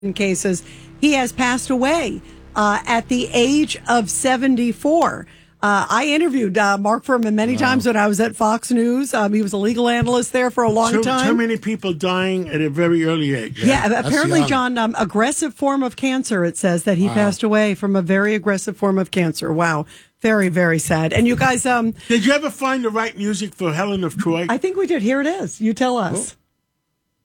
cases. He has passed away at the age of 74. I interviewed Mark Furman many times when I was at Fox News. He was a legal analyst there for a long time. Too many people dying at a very early age. Yeah, apparently, John, aggressive form of cancer, it says that he passed away from a very aggressive form of cancer. Wow. Very, very sad. And you guys... Did you ever find the right music for Helen of Troy? I think we did. Here it is. You tell us.